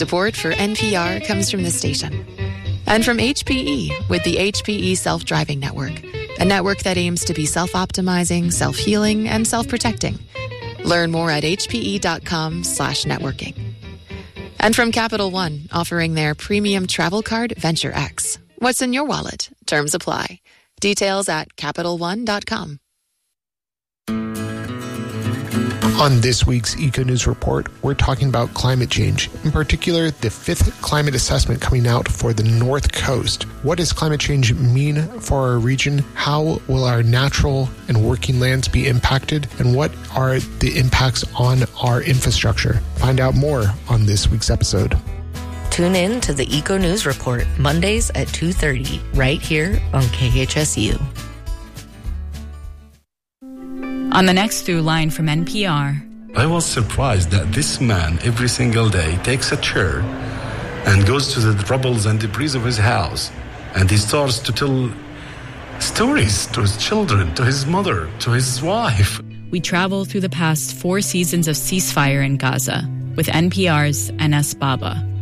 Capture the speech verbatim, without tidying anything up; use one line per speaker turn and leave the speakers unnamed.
Support for N P R comes from the station. And from H P E with the H P E Self-Driving Network, a network that aims to be self-optimizing, self-healing, and self-protecting. Learn more at hpe.com slash networking. And from Capital One, offering their premium travel card, Venture X. What's in your wallet? Terms apply. Details at capital one dot com.
On this week's Eco News Report, we're talking about climate change, in particular the fifth climate assessment coming out for the North Coast. What does climate change mean for our region? How will our natural and working lands be impacted? And what are the impacts on our infrastructure? Find out more on this week's episode.
Tune in to the Eco News Report, Mondays at two thirty, right here on K H S U.
On the next Through Line from N P R.
I was surprised that this man every single day takes a chair and goes to the rubbles and debris of his house, and he starts to tell stories to his children, to his mother, to his wife.
We travel through the past four seasons of ceasefire in Gaza with N P R's Anas Baba.